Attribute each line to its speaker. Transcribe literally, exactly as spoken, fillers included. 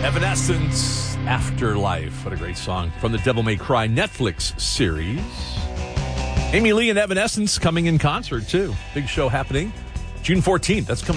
Speaker 1: Evanescence, Afterlife. What a great song from the Devil May Cry Netflix series. Amy Lee and Evanescence coming in concert, too. Big show happening June fourteenth. That's coming